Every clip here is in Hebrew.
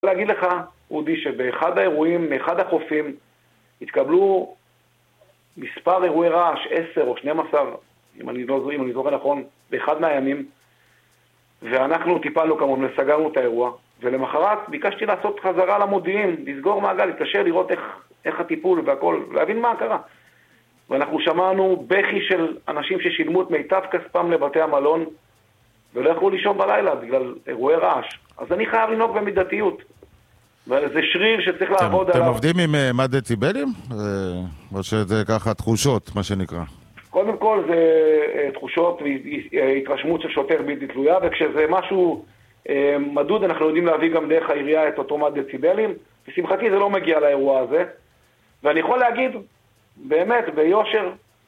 להגיד לך, אודי, שבאחד האירועים, מאחד החופים, התקבלו מספר אירועי רעש, 10 או 12, אם אני זוכר נכון, באחד מהימים, ואנחנו טיפלנו כמובן, סגרנו את האירוע, ולמחרת ביקשתי לעשות חזרה למודיעין, לסגור מעגל, להתקשר, לראות איך הטיפול והכל, להבין מה קרה. ואנחנו שמענו בכי של אנשים ששילמו את מיטב כספם לבתי המלון, ולא יכלו לישון בלילה בגלל אירועי רעש. אז אני חייב לנהוג במידתיות. וזה שריר שצריך לעבוד עליו. אתם עובדים עם מה דציבלים? או שזה ככה תחושות, מה שנקרא? קודם כל זה תחושות והתרשמות של שוטר בלתי תלויה, וכשזה משהו מדוד אנחנו יודעים להביא גם דרך העירייה את אותו מד דציבלים. בשמחתי זה לא מגיע לאירוע הזה. ואני יכול להגיד באמת ביושר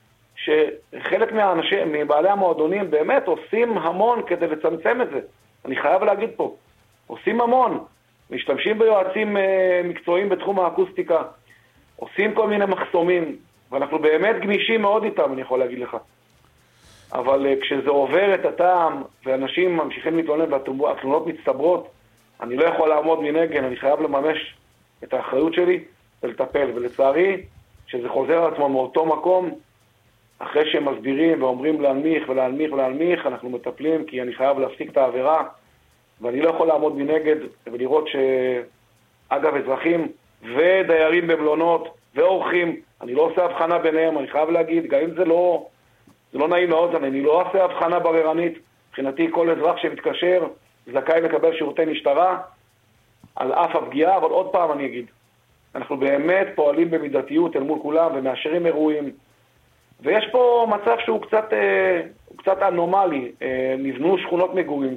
שחלק מבעלי המועדונים באמת עושים המון כדי לצמצם את זה. אני חייב להגיד פה, עושים המון. משתמשים ביועצים מקצועיים בתחום האקוסטיקה, עושים כל מיני מחסומים, ואנחנו באמת גמישים מאוד איתם, אני יכול להגיד לך. אבל כשזה עובר את הטעם, ואנשים ממשיכים להתלונן והתלונות מצטברות, אני לא יכול לעמוד מנגד, אני חייב לממש את האחריות שלי ולטפל. ולצערי, שזה חוזר על עצמו מאותו מקום, אחרי שהם מסבירים ואומרים להנמיך, אנחנו מטפלים, כי אני חייב להפסיק את העבירה, ואני לא יכול לעמוד מנגד ולראות שאגב אזרחים ודיירים במלונות ואורחים, אני לא עושה הבחנה ביניהם, אני חייב להגיד, גם אם זה לא נעים לאוזן, אני לא עושה הבחנה בררנית. מבחינתי כל אזרח שמתקשר זכאי לקבל שירותי משטרה על אף הפגיעה, אבל עוד פעם אני אגיד, אנחנו באמת פועלים במידתיות אל מול כולם ומאשרים אירועים, ויש פה מצב שהוא קצת אנומלי. נבנו שכונות מגורים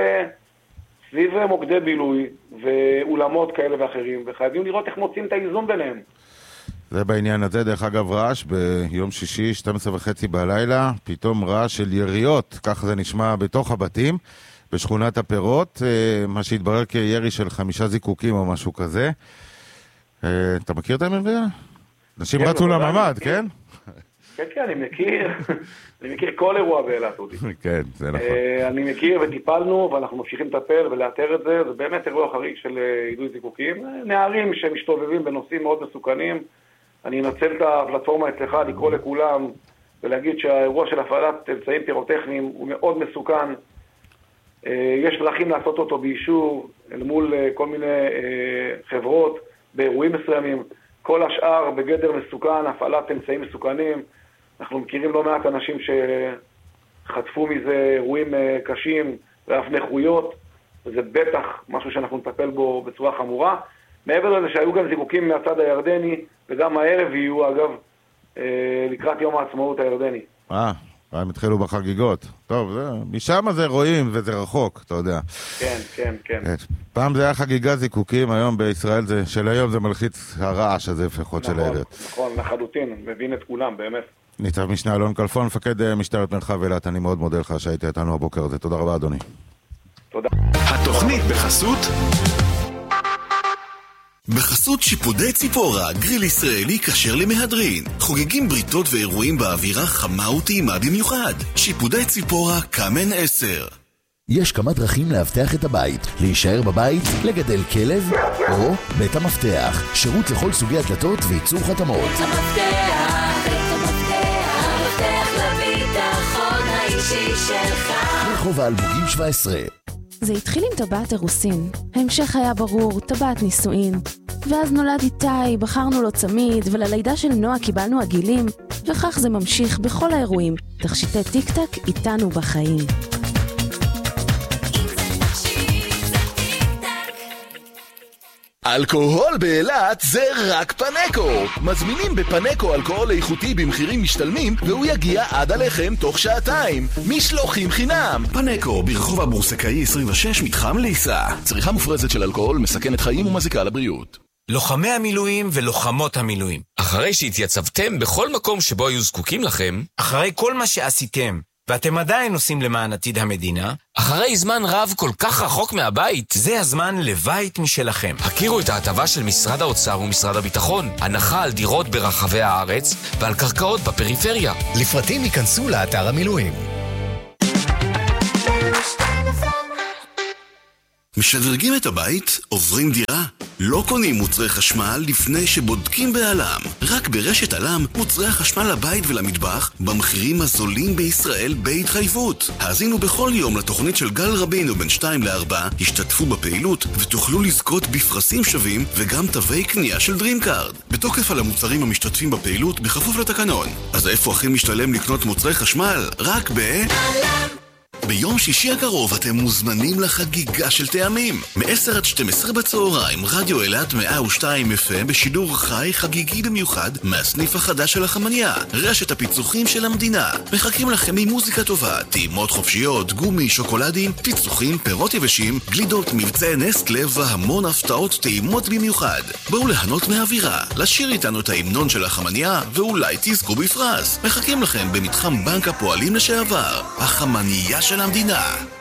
סביב מוקדי בילוי ואולמות כאלה ואחרים, וחייבים לראות איך מוצאים את האיזון ביניהם. זה בעניין הזה. דרך אגב, רעש ביום שישי 12:30 בלילה, פתאום רעש של יריות, כך זה נשמע בתוך הבתים בשכונת הפירות, מה שהתברר כירי של 5 זיקוקים או משהו כזה. אתה מכיר את המראה? אנשים רצו לממד, כן? כן, אני מכיר כל אירוע באילת, אודי. כן, זה נכון. אני מכיר וטיפלנו, ואנחנו ממשיכים לטפל ולאתר את זה. זה באמת אירוע חריג של יידוי זיקוקים. נערים שמשתובבים בנושאים מאוד מסוכנים. אני אנצל את הפלטפורמה אצלך לקרוא לכולם, ולהגיד שהאירוע של הפעלת אמצעים פירוטכניים הוא מאוד מסוכן. יש דרכים לעשות אותו באישור, אל מול כל מיני חברות, באירועים מסוימים. כל השאר בגדר מסוכן, הפעלת אמצעים מסוכנים. אנחנו מכירים לא מעט אנשים שחטפו מזה אירועים קשים ואף נכויות, וזה בטח משהו שאנחנו נטפל בו בצורה חמורה. מעבר לזה שהיו גם זיקוקים מהצד הירדני, וגם הערב יהיו אגב לקראת יום העצמאות הירדני. הם התחילו בחגיגות. טוב, משם זה רואים וזה רחוק, אתה יודע. כן. פעם זה היה חגיגה זיקוקים, היום בישראל של היום זה מלחיץ הרעש הזה לפחות של הערב. נכון, לחלוטין, מבין את כולם, באמת. ניצב משנה אלון כלפון, מפקד משטרת מרחב אילת, אני מאוד מודה לך שהיית איתנו הבוקר הזה. תודה רבה, אדוני. תודה. התוכנית בחסות שיפודי ציפורה, גריל ישראלי כשר למהדרין. חוגגים בריתות ואירועים באווירה חמה וטעימה במיוחד. שיפודי ציפורה, קאמן 10. יש כמה דרכים להבטח את הבית. להישאר בבית, לגדל כלב, או בית המפתח. שירות לכל סוגי הדלתות וייצור חתמות. המפתח לביטחון האישי שלך. רחוב האלמוגים 17. זה התחיל עם טבעת אירוסין. ההמשך היה ברור, טבעת נישואין. ואז נולד איתי, בחרנו לו צמיד, וללידה של נועה קיבלנו עגילים, וכך זה ממשיך בכל האירועים. תכשיטי טיק-טק איתנו בחיים. אלכוהול באילת זה רק פנקו. מזמינים בפנקו אלכוהול איכותי במחירים משתלמים, והוא יגיע עד עליכם תוך שעתיים. משלוחים חינם. פנקו ברחוב הבורסקאי 26 מתחם ליסה. צריכה מופרזת של אלכוהול מסכנת חיים ומזיקה לבריאות. לוחמי המילואים ולוחמות המילואים, אחרי שהתייצבתם בכל מקום שבו היו זקוקים לכם, אחרי כל מה שעשיתם ואתם עדיין עושים למען עתיד המדינה, אחרי זמן רב כל כך רחוק מהבית, זה הזמן לבית משלכם. הכירו את ההטבה של משרד האוצר ומשרד הביטחון, הנחה על דירות ברחבי הארץ ועל קרקעות בפריפריה. לפרטים ייכנסו לאתר המילואים. משדרגים את הבית? עוברים דירה? לא קונים מוצרי חשמל לפני שבודקים בעלם. רק ברשת עלם מוצרי החשמל לבית ולמטבח במחירים הזולים בישראל בהתחייבות. האזינו בכל יום לתוכנית של גל רבינו בין 2 ל-4, השתתפו בפעילות ותוכלו לזכות בפרסים שווים וגם תווי קנייה של דרימקארד. בתוקף על המוצרים המשתתפים בפעילות בכפוף לתקנון. אז איפה הכי משתלם לקנות מוצרי חשמל? רק ביום שישי הקרוב אתם מוזמנים לחגיגה של טעמים. מ-10 עד 12 בצהריים, רדיו אילת 102 FM בשידור חי חגיגי במיוחד מהסניף החדש של החמניה, רשת הפיצוחים של המדינה. מחכים לכם ממוזיקה טובה, טעימות חופשיות, גומי, שוקולדים, פיצוחים, פירות יבשים, גלידות, מבצעי נסטלה והמון הפתעות טעימות במיוחד. בואו ליהנות מהאווירה, לשיר איתנו את ההמנון של החמניה ואולי תזכו בפרס. מחכים לכם במתחם בנק הפועלים לשעבר, החמניה של המדינה.